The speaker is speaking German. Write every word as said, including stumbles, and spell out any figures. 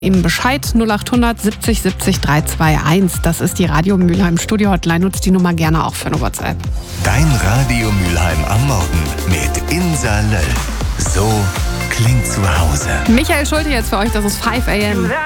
Eben Bescheid, null acht hundert siebzig siebzig dreihundertzweiundzwanzig. Das ist die Radio Mülheim Studio Hotline. Nutzt die Nummer gerne auch für eine WhatsApp. Dein Radio Mülheim am Morgen mit Insa Löll. So klingt zu Hause. Michael Schulte jetzt für euch, das ist five a m.